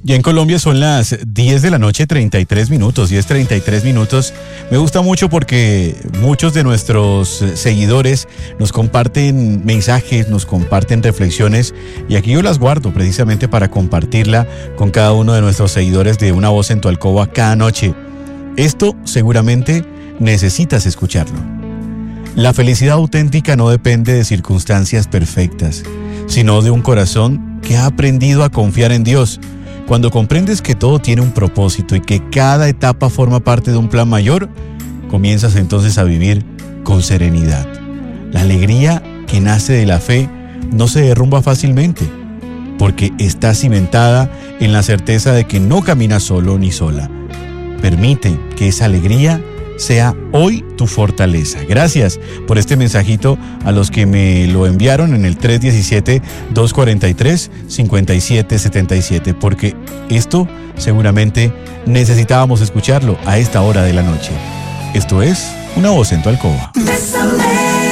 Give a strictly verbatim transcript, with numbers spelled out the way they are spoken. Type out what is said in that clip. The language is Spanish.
Ya en Colombia son las diez de la noche, treinta y tres minutos, diez treinta y tres minutos. Me gusta mucho porque muchos de nuestros seguidores nos comparten mensajes, nos comparten reflexiones y aquí yo las guardo precisamente para compartirla con cada uno de nuestros seguidores de Una Voz en tu Alcoba cada noche. Esto seguramente necesitas escucharlo. La felicidad auténtica no depende de circunstancias perfectas, sino de un corazón que ha aprendido a confiar en Dios. Cuando comprendes que todo tiene un propósito y que cada etapa forma parte de un plan mayor, comienzas entonces a vivir con serenidad. La alegría que nace de la fe no se derrumba fácilmente, porque está cimentada en la certeza de que no caminas solo ni sola. Permite que esa alegría sea hoy tu fortaleza. Gracias por este mensajito a los que me lo enviaron en el tres uno siete, dos cuatro tres, cinco siete siete siete, porque esto seguramente necesitábamos escucharlo a esta hora de la noche. Esto es Una Voz en tu Alcoba. Bésame.